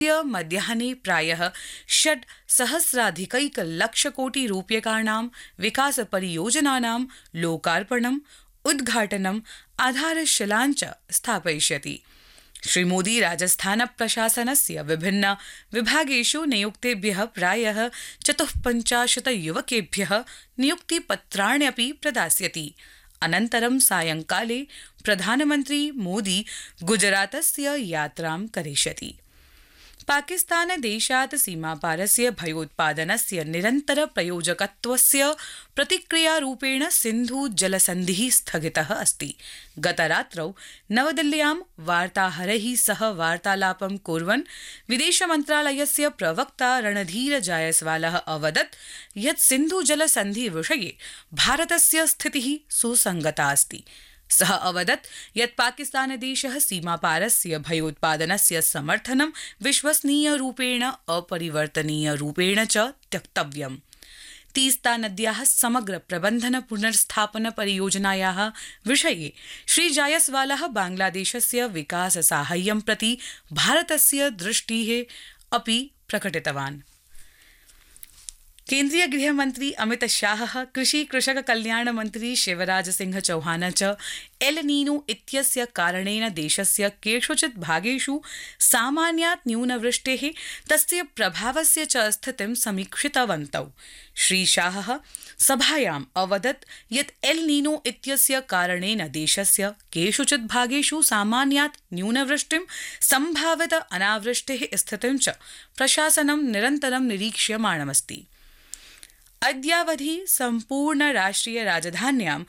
मध्याह्ने प्रायः 6,सहस्राधिकैकलक्षकोटिरूप्यकाणां विकासपरियोजनानां लोकार्पणम्, उद्घाटनम्, आधारशिलाञ्च स्थापयिष्यति। श्रीमोदी राजस्थान प्रशासनस्य विभिन्न विभागेषु नियुक्तेभ्यः प्रायः 54 युवकेभ्यः नियुक्तिपत्राण्यपि प्रदास्यति। अनन्तरं सायंकाले प्रधानमन्त्री मोदी गुजरातस्य यात्रां करिष्यति। पाकिस्तानदेशात् सीमापारस्य भयोत्पादनस्य निरन्तरप्रयोजकत्वस्य प्रतिक्रियारूपेण सिन्धु जलसन्धिः स्थगितः अस्ति। गतरात्रौ नवदिल्ल्यां वार्ताहरैः सह वार्तालापं कुर्वन् विदेशमन्त्रालयस्य प्रवक्ता रणधीर जायसवालः अवदत् यत् सिन्धु जलसन्धि विषये भारतस्य स्थितिः सुसङ्गता अस्ति। सः अवदत् यत् पाकिस्तानदेशः सीमापारस्य भयोत्पादनस्य समर्थनं विश्वसनीयरूपेण अपरिवर्तनीयरूपेण च त्यक्तव्यम्। तीस्ता नद्याः समग्र प्रबन्धन पुनर्स्थापन परियोजनायाः विषये श्री जायसवालः बांग्लादेशस्य विकाससाहाय्यं प्रति भारतस्य दृष्टिः अपि प्रकटितवान्। केन्द्रीय गृहमन्त्री अमित शाहः, कृषि कृषक कल्याण मन्त्री शिवराज सिंह चौहान च एल नीनो इत्यस्य कारणेन देशस्य केषुचित् भागेषु सामान्यात् न्यूनवृष्टेः तस्य प्रभावस्य च स्थितिं समीक्षितवन्तौ। श्री शाहः सभायाम् अवदत् यत् एल नीनो इत्यस्य कारणेन देशस्य केषुचित् भागेषु सामान्यात् न्यूनवृष्टिं, सम्भावित अनावृष्टेः स्थितिं च प्रशासनं निरन्तरं निरीक्ष्यमाणमस्ति। अद्यावधि सम्पूर्ण राष्ट्रिय राजधान्यां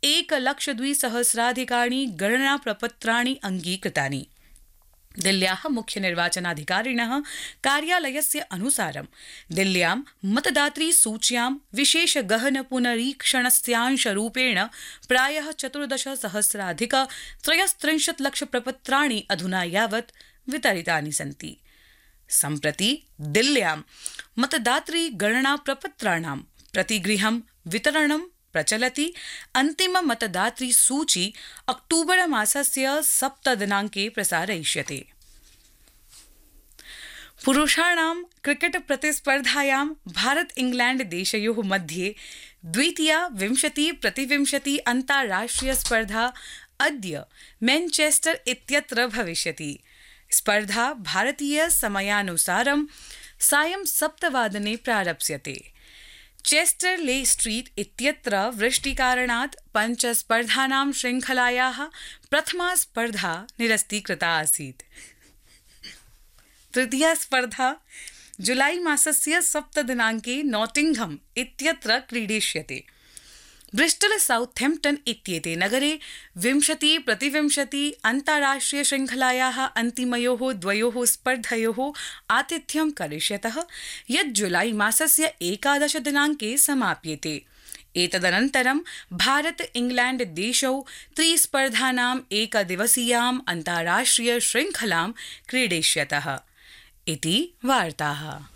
1,02,000 गणनाप्रपत्राणि अङ्गीकृतानि। दिल्ल्याः मुख्य निर्वाचनाधिकारिणः कार्यालयस्य अनुसारं दिल्ल्यां मतदातृसूच्यां विशेष गहन पुनरीक्षणस्यांशरूपेण प्रायः 14,000,033 प्रपत्राणि अधुना यावत् वितरितानि सन्ति। सम्प्रति दिल्ल्यां मतदातृ गणना प्रपत्राणां प्रतिगृहं वितरणं प्रचलति। अन्तिम मतदातृ सूची अक्टूबर मासस्य 7 दिनाङ्के प्रसारयिष्यते। पुरुषाणां क्रिकेट प्रतिस्पर्धायां भारत इंग्लैंड देशयोः मध्ये द्वितीया 20-20 अन्ताराष्ट्रिय स्पर्धा अद्य मैनचेस्टर इत्यत्र भविष्यति। स्पर्धा भारतीय समयानुसारं सायं 7 वादने प्रारप्स्यते। चेस्टर ले स्ट्रीट इत्यत्र वृष्टिकारणात् पञ्चस्पर्धानां श्रृङ्खलायाः प्रथमा स्पर्धा निरस्तीकृता आसीत्। तृतीया स्पर्धा जुलाई मासस्य 7 दिनाङ्के नॉटिंघम इत्यत्र क्रीडिष्यते। ब्रिस्टल साउथैम्प्टन इत्येते नगरे 20-20 अन्ताराष्ट्रिय श्रृङ्खलायाः अन्तिमयोः द्वयोः स्पर्धयोः आतिथ्यं करिष्यतः, यत् जुलाई मासस्य 11 दिनाङ्के समाप्येते। एतदनन्तरं भारत इंग्लैंड देशौ त्रिस्पर्धानाम् एकदिवसीयाम् अन्ताराष्ट्रिय श्रृङ्खलां क्रीडिष्यतः इति वार्ताः।